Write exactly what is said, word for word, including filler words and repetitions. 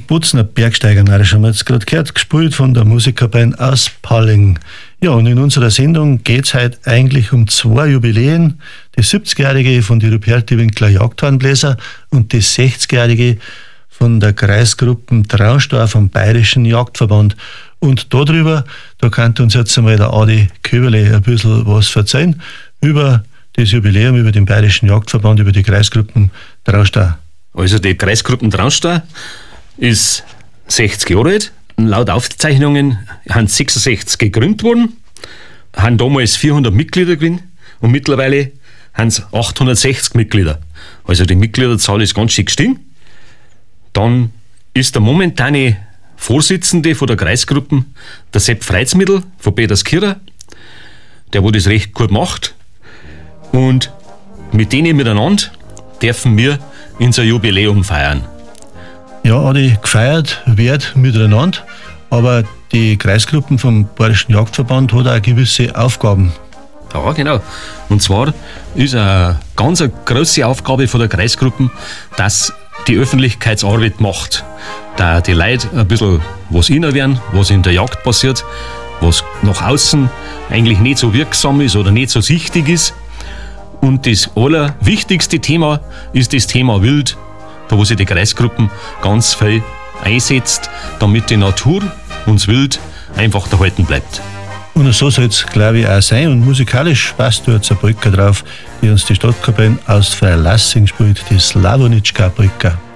Bozner Bergsteigermarsch haben wir jetzt gerade gehört, gespielt von der Musikerband aus Palling. Ja, und in unserer Sendung geht es heute eigentlich um zwei Jubiläen. Die siebzigjährige von die Ruperti-Winkler Jagdhornbläser und die sechzigjährige von der Kreisgruppe Traunstein vom Bayerischen Jagdverband. Und darüber, da kann uns jetzt einmal der Adi Köberle ein bisschen was erzählen über das Jubiläum, über den Bayerischen Jagdverband, über die Kreisgruppen Traunstein. Also die Kreisgruppen Traunstein ist sechzig Jahre alt. Laut Aufzeichnungen haben sechsundsechzig gegründet worden, haben damals vierhundert Mitglieder gewesen und mittlerweile haben es achthundertsechzig Mitglieder. Also die Mitgliederzahl ist ganz schön gestiegen. Dann ist der momentane Vorsitzende von der Kreisgruppen der Sepp Freizmittel von Peterskirchen, der wo das recht gut macht. Und mit denen miteinander dürfen wir unser Jubiläum feiern. Ja, Adi, gefeiert wird miteinander, aber die Kreisgruppen vom Bayerischen Jagdverband hat auch gewisse Aufgaben. Ja, genau. Und zwar ist eine ganz eine große Aufgabe von der Kreisgruppen, dass die Öffentlichkeitsarbeit macht. Da die Leute ein bisschen was innerwerden, was in der Jagd passiert, was nach außen eigentlich nicht so wirksam ist oder nicht so sichtig ist. Und das allerwichtigste Thema ist das Thema Wild, da wo sich die Kreisgruppen ganz viel einsetzt, damit die Natur und das Wild einfach erhalten bleibt. Und so soll es, glaube ich, auch sein. Und musikalisch passt da jetzt eine Polka drauf, die uns die Stadtkapelle aus Freilassing spielt, die Slavonitschka Polka.